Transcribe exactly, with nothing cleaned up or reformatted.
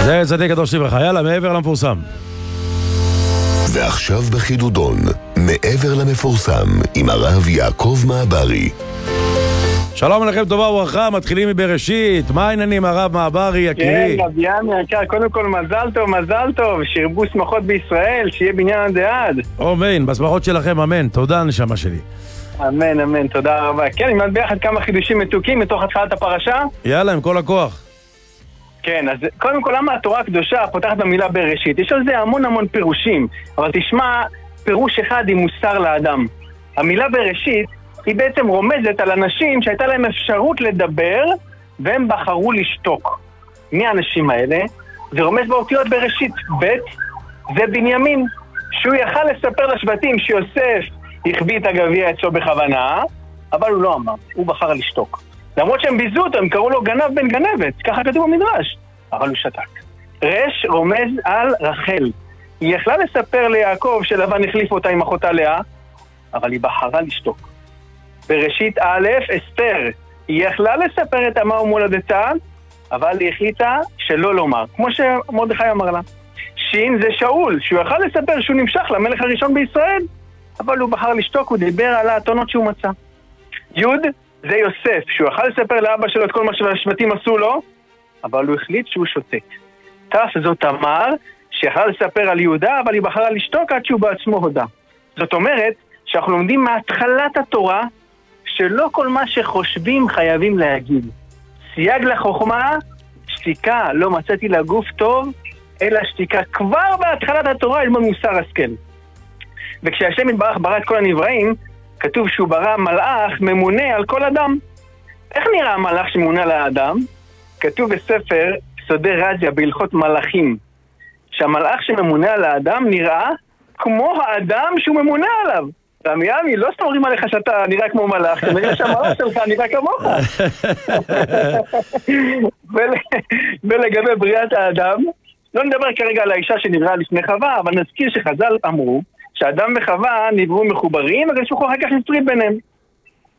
זה צדיק קדוש לברכה. יאללה, מעבר למפורסם. ועכשיו בחידודון, מעבר למפורסם, עם הרב יעקב מעברי. שלום לכם, טובה וברכה, מתחילים מבראשית. מה העניינים, הרב מעברי, יקירי? כן, רביען יקר, קודם כל מזל טוב, מזל טוב, שירבו שמחות בישראל, שיהיה בניין עד עד. אמן, בשמחות שלכם, אמן. תודה, נשמה שלי. אמן, אמן, תודה רבה. כן, נלמד ביחד כמה חידושים מתוקים מתוך התחלת הפרשה. יאללה, עם כל הכוח. כן, אז קודם כל, למה התורה הקדושה פותחת במילה בראשית? יש על זה המון המון פירושים, אבל תשמע פירוש אחד עם מוסר לאדם. המילה בראשית היא בעצם רומזת על אנשים שהייתה להם אפשרות לדבר והם בחרו לשתוק. מי האנשים האלה? זה רומז באותיות בראשית. ב' זה בנימין, שהוא יכל לספר לשבטים שיוסף החביא את הגביע אצלו בכוונה, אבל הוא לא אמר, הוא בחר לשתוק. למרות שהם ביזו אותו, הם קראו לו גנב בן גנבת, ככה כתוב במדרש, אבל הוא שתק. רש רומז על רחל. היא יכלה לספר ליעקב שלבן החליף אותה עם אחותה לאה, אבל היא בחרה לשתוק. בראשית א', אסתר, היא יכלה לספר את עמה ומולדתה, אבל היא החליטה שלא לומר, כמו שמרדכי אמר לה. שין זה שאול, שהוא יכל לספר שהוא נמשך למלך הראשון בישראל, אבל הוא בחר לשתוק, הוא דיבר על האתונות שהוא מצא. יוד זה יוסף, שהוא יכל לספר לאבא שלו את כל מה שהשבטים עשו לו, אבל הוא החליט שהוא שותק. תף זאת תמר, שיכל לספר על יהודה, אבל היא בחרה לשתוק עד שהוא בעצמו הודה. זאת אומרת שאנחנו לומדים מהתחלת התורה, שלא כל מה שחושבים חייבים להגיד. סייג לחוכמה, שתיקה, לא מצאתי לגוף טוב, אלא שתיקה. כבר בהתחלת התורה ללמוד מוסר השכל. וכשהשם יתברך ברא את כל הנבראים, כתוב שהוא ברא מלאך ממונה על כל אדם. איך נראה המלאך שממונה על האדם? כתוב בספר סודי רזיה בהלכות מלאכים, שהמלאך שממונה על האדם נראה כמו האדם שהוא ממונה עליו. רמיאמי, לא סתורים עליך שאתה נראה כמו מלאך, אתה נראה שהמלאך שלך נראה כמוך. ולגבי בריאת האדם, לא נדבר כרגע על האישה שנבראה לפני חווה, אבל נזכיר שחז"ל אמרו שאדם וחווה נבראו מחוברים, אבל יש אחר כך נפריד ביניהם.